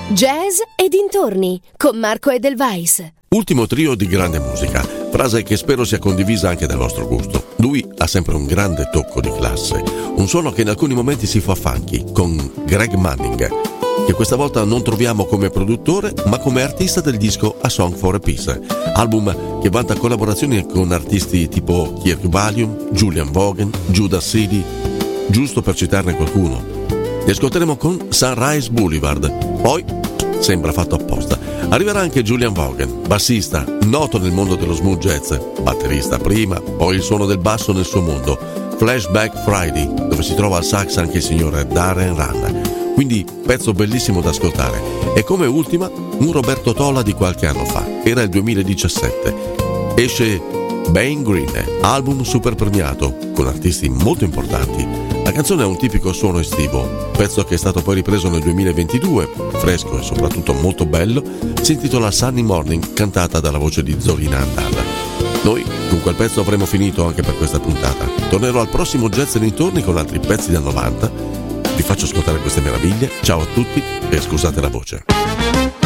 Jazz e dintorni con Marco Edelweiss. Ultimo trio di grande musica, frase che spero sia condivisa anche dal vostro gusto. Lui ha sempre un grande tocco di classe, un suono che in alcuni momenti si fa funky, con Greg Manning, che questa volta non troviamo come produttore ma come artista del disco A Song for a Peace, album che vanta collaborazioni con artisti tipo Kirk Whalum, Julian Vaughan, Judas Seeley, giusto per citarne qualcuno. Li ascolteremo con Sunrise Boulevard, poi sembra fatto apposta. Arriverà anche Julian Vaughan, bassista, noto nel mondo dello smooth jazz, batterista prima, poi il suono del basso nel suo mondo, Flashback Friday, dove si trova al sax anche il signore Darren Rann. Quindi pezzo bellissimo da ascoltare. E come ultima, un Roberto Tola di qualche anno fa, era il 2017. Esce Bane Green, album super premiato, con artisti molto importanti. La canzone ha un tipico suono estivo, pezzo che è stato poi ripreso nel 2022, fresco e soprattutto molto bello, si intitola Sunny Morning, cantata dalla voce di Zorina Andal. Noi con quel pezzo avremo finito anche per questa puntata. Tornerò al prossimo Jazz e dintorni con altri pezzi da 90. Vi faccio ascoltare queste meraviglie. Ciao a tutti e scusate la voce.